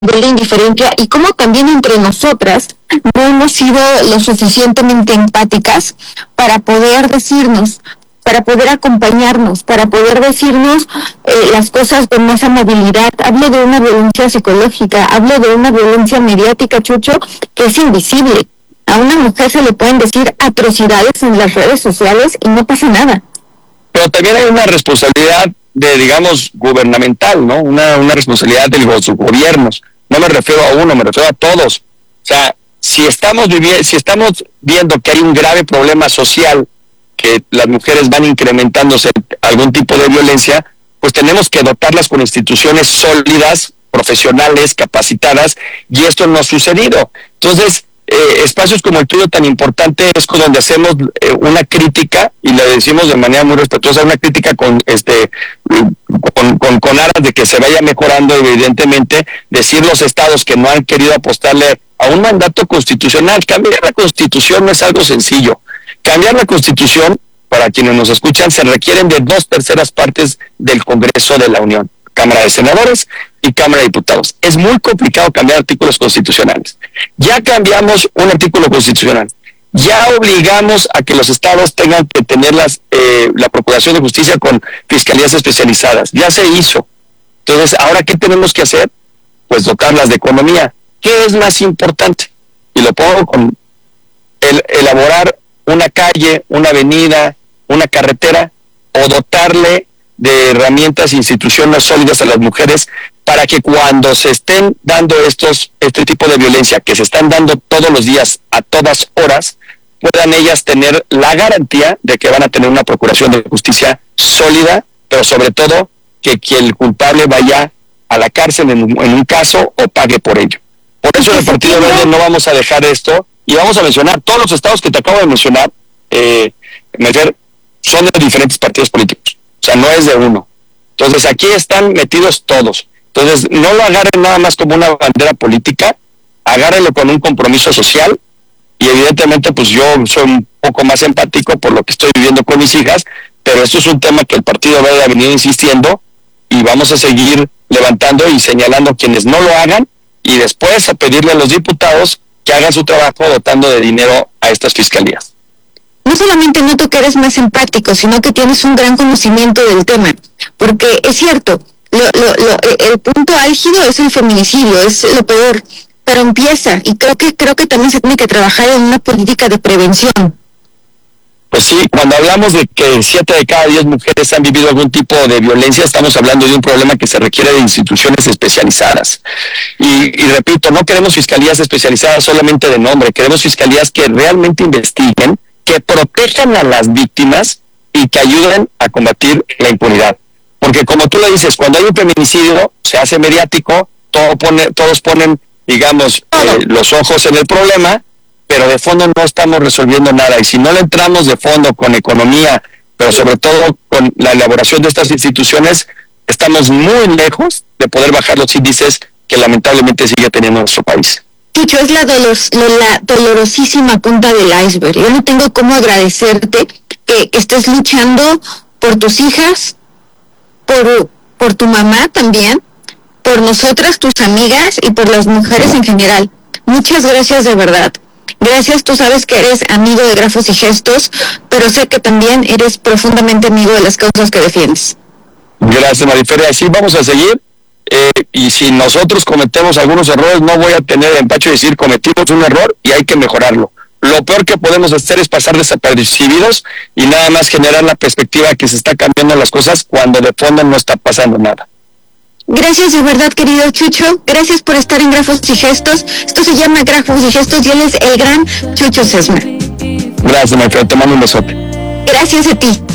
de la indiferencia y cómo también entre nosotras no hemos sido lo suficientemente empáticas para poder decirnos, para poder acompañarnos, para poder decirnos las cosas con más amabilidad. Hablo de una violencia psicológica, hablo de una violencia mediática, Chucho, que es invisible. A una mujer se le pueden decir atrocidades en las redes sociales y no pasa nada. Pero también hay una responsabilidad digamos, gubernamental, ¿no? Una responsabilidad de los gobiernos. No me refiero a uno, me refiero a todos. O sea, si estamos viendo que hay un grave problema social, que las mujeres van incrementándose algún tipo de violencia, pues tenemos que dotarlas con instituciones sólidas, profesionales, capacitadas, y esto no ha sucedido. Entonces, espacios como el tuyo tan importante es donde hacemos una crítica, y le decimos de manera muy respetuosa, una crítica con aras de que se vaya mejorando, evidentemente, decir los estados que no han querido apostarle a un mandato constitucional. Cambiar la Constitución no es algo sencillo. Cambiar la Constitución, para quienes nos escuchan, se requieren de 2/3 partes del Congreso de la Unión, Cámara de Senadores y Cámara de Diputados. Es muy complicado cambiar artículos constitucionales. Ya cambiamos un artículo constitucional. Ya obligamos a que los estados tengan que tener la Procuración de Justicia con fiscalías especializadas. Ya se hizo. Entonces, ¿ahora qué tenemos que hacer? Pues dotarlas de economía. ¿Qué es más importante? Y lo pongo con elaborar una calle, una avenida, una carretera, o dotarle de herramientas e instituciones sólidas a las mujeres para que cuando se estén dando este tipo de violencia que se están dando todos los días, a todas horas, puedan ellas tener la garantía de que van a tener una procuración de justicia sólida, pero sobre todo que el culpable vaya a la cárcel en un caso o pague por ello. Por eso en el Partido Verde no vamos a dejar esto, y vamos a mencionar todos los estados que te acabo de mencionar, son de diferentes partidos políticos, o sea, no es de uno. Entonces aquí están metidos todos. Entonces no lo agarren nada más como una bandera política, agárrenlo con un compromiso social, y evidentemente pues yo soy un poco más empático por lo que estoy viviendo con mis hijas, pero esto es un tema que el Partido Verde ha venido insistiendo, y vamos a seguir levantando y señalando quienes no lo hagan, y después a pedirle a los diputados que hagan su trabajo dotando de dinero a estas fiscalías. No solamente noto que eres más empático, sino que tienes un gran conocimiento del tema, porque es cierto, el punto álgido es el feminicidio, es lo peor, pero empieza, y creo que también se tiene que trabajar en una política de prevención. Pues sí, cuando hablamos de que 7 de cada 10 mujeres han vivido algún tipo de violencia, estamos hablando de un problema que se requiere de instituciones especializadas. Y repito, no queremos fiscalías especializadas solamente de nombre, queremos fiscalías que realmente investiguen, que protejan a las víctimas y que ayuden a combatir la impunidad. Porque como tú lo dices, cuando hay un feminicidio se hace mediático, todos ponen, digamos, los ojos en el problema, pero de fondo no estamos resolviendo nada. Y si no le entramos de fondo con economía, pero sobre todo con la elaboración de estas instituciones, estamos muy lejos de poder bajar los índices que lamentablemente sigue teniendo nuestro país. Chucho, es la dolorosísima punta del iceberg. Yo no tengo cómo agradecerte que estés luchando por tus hijas, por tu mamá también, por nosotras, tus amigas, y por las mujeres en general. Muchas gracias de verdad. Gracias, tú sabes que eres amigo de Grafos y Gestos, pero sé que también eres profundamente amigo de las causas que defiendes. Gracias, Mariferia. Así vamos a seguir. Y si nosotros cometemos algunos errores, no voy a tener empacho de decir cometimos un error y hay que mejorarlo. Lo peor que podemos hacer es pasar desapercibidos y nada más generar la perspectiva que se está cambiando las cosas cuando de fondo no está pasando nada. Gracias de verdad, querido Chucho. Gracias por estar en Grafos y Gestos. Esto se llama Grafos y Gestos y él es el gran Chucho Sesma. Gracias, Mariferia. Te mando un besote. Gracias a ti.